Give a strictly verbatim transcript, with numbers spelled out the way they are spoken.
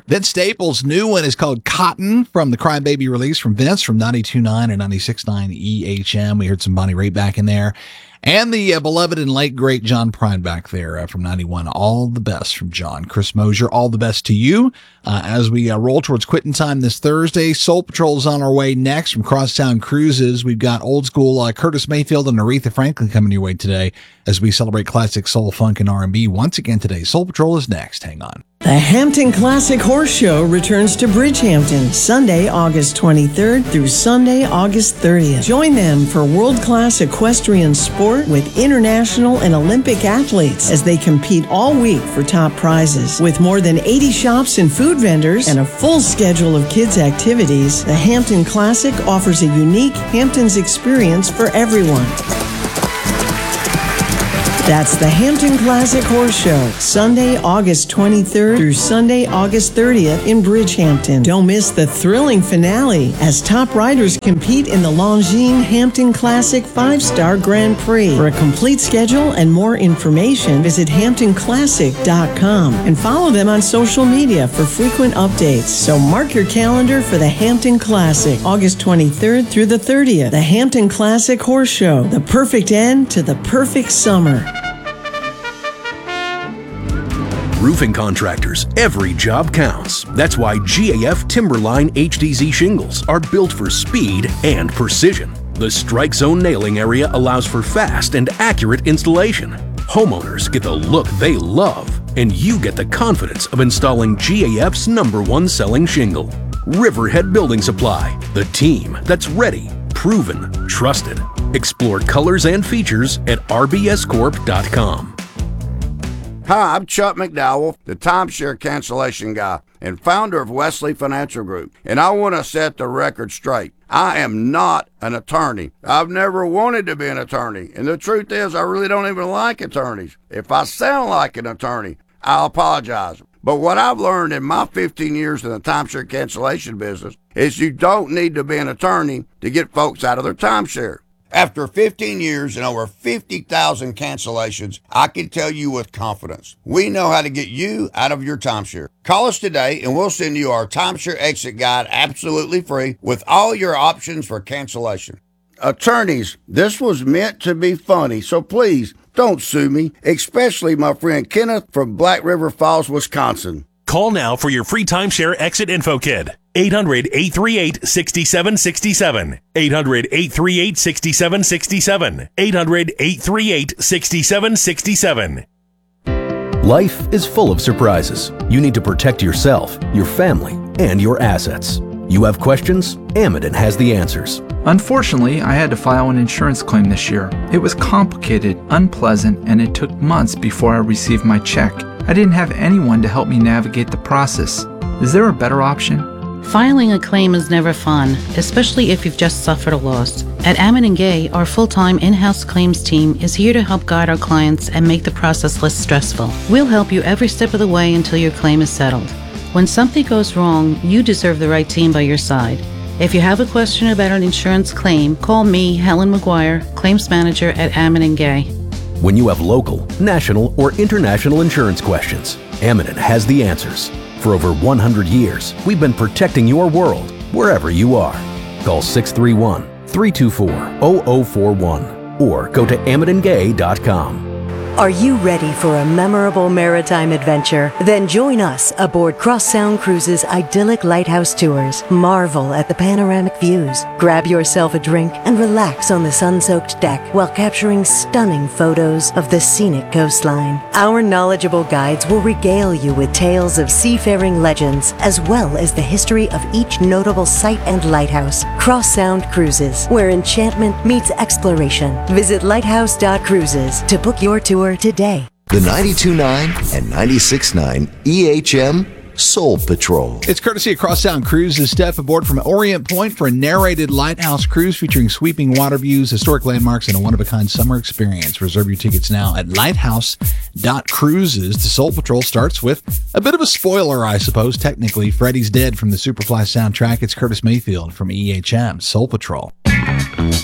Vince Staples' new one is called Cotton from the Crime Baby release from Vince from ninety-two point nine and ninety-six point nine E H M. We heard some Bonnie Raitt back in there. And the uh, beloved and late, great John Prine back there uh, from ninety-one. All the best from John. Chris Mosier, all the best to you. Uh, as we uh, roll towards quitting time this Thursday, Soul Patrol is on our way next from Crosstown Cruises. We've got old school uh, Curtis Mayfield and Aretha Franklin coming your way today as we celebrate classic soul, funk, and R and B once again today. Soul Patrol is next. Hang on. The Hampton Classic Horse Show returns to Bridgehampton Sunday, August twenty-third through Sunday, August thirtieth. Join them for world-class equestrian sport with international and Olympic athletes as they compete all week for top prizes. With more than eighty shops and food vendors and a full schedule of kids' activities, the Hampton Classic offers a unique Hamptons experience for everyone. That's the Hampton Classic Horse Show, Sunday, August twenty-third through Sunday, August thirtieth in Bridgehampton. Don't miss the thrilling finale as top riders compete in the Longines Hampton Classic five-Star Grand Prix. For a complete schedule and more information, visit hampton classic dot com and follow them on social media for frequent updates. So mark your calendar for the Hampton Classic, August twenty-third through the thirtieth. The Hampton Classic Horse Show, the perfect end to the perfect summer. Roofing contractors, every job counts. That's why G A F Timberline H D Z shingles are built for speed and precision. The Strike Zone nailing area allows for fast and accurate installation. Homeowners get the look they love, and you get the confidence of installing G A F's number one selling shingle. Riverhead Building Supply, the team that's ready, proven, trusted. Explore colors and features at r b s corp dot com. Hi, I'm Chuck McDowell, the timeshare cancellation guy and founder of Wesley Financial Group, and I want to set the record straight. I am not an attorney. I've never wanted to be an attorney, and the truth is I really don't even like attorneys. If I sound like an attorney, I'll apologize. But what I've learned in my fifteen years in the timeshare cancellation business is you don't need to be an attorney to get folks out of their timeshare. After fifteen years and over fifty thousand cancellations, I can tell you with confidence, we know how to get you out of your timeshare. Call us today and we'll send you our timeshare exit guide absolutely free with all your options for cancellation. Attorneys, this was meant to be funny, so please don't sue me, especially my friend Kenneth from Black River Falls, Wisconsin. Call now for your free timeshare exit info kit. eight hundred, eight three eight, six seven six seven. eight hundred, eight three eight, six seven six seven. eight hundred, eight three eight, six seven six seven. Life is full of surprises. You need to protect yourself, your family, and your assets. You have questions? Amidon has the answers. Unfortunately, I had to file an insurance claim this year. It was complicated, unpleasant, and it took months before I received my check. I didn't have anyone to help me navigate the process. Is there a better option? Filing a claim is never fun, especially if you've just suffered a loss. At Ammon and Gay, our full-time in-house claims team is here to help guide our clients and make the process less stressful. We'll help you every step of the way until your claim is settled. When something goes wrong, you deserve the right team by your side. If you have a question about an insurance claim, call me, Helen McGuire, Claims Manager at Ammon and Gay. When you have local, national, or international insurance questions, Amidon has the answers. For over one hundred years, we've been protecting your world wherever you are. Call six three one, three two four, zero zero four one or go to amidon gay dot com. Are you ready for a memorable maritime adventure? Then join us aboard Crosstown Cruises' idyllic lighthouse tours. Marvel at the panoramic views. Grab yourself a drink and relax on the sun-soaked deck while capturing stunning photos of the scenic coastline. Our knowledgeable guides will regale you with tales of seafaring legends as well as the history of each notable site and lighthouse. Crosstown Cruises, where enchantment meets exploration. Visit lighthouse dot cruises to book your tour today. The ninety-two point nine and ninety-six point nine E H M Soul Patrol. It's courtesy of Crosstown Cruises. Steph aboard from Orient Point for a narrated lighthouse cruise featuring sweeping water views, historic landmarks, and a one-of-a-kind summer experience. Reserve your tickets now at lighthouse dot cruises. The Soul Patrol starts with a bit of a spoiler, I suppose, technically. Freddy's Dead from the Superfly soundtrack. It's Curtis Mayfield from E H M Soul Patrol.